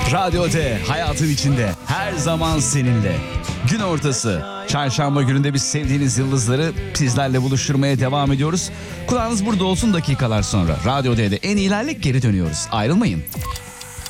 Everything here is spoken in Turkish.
Radyo D, hayatın içinde, her zaman seninle. Gün ortası, çarşamba gününde biz sevdiğiniz yıldızları sizlerle buluşturmaya devam ediyoruz. Kulağınız burada olsun, dakikalar sonra Radyo D'de en iyilerle geri dönüyoruz. Ayrılmayın.